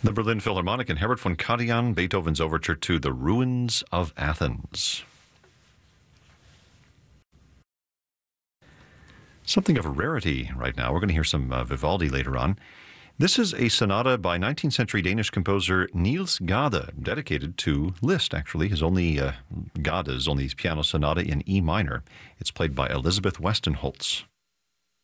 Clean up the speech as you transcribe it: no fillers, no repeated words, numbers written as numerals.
The Berlin Philharmonic and Herbert von Karajan, Beethoven's Overture to The Ruins of Athens. Something of a rarity right now. We're going to hear some Vivaldi later on. This is a sonata by 19th century Danish composer Niels Gade, dedicated to Liszt, actually. His only Gade's only piano sonata in E minor. It's played by Elizabeth Westenholz.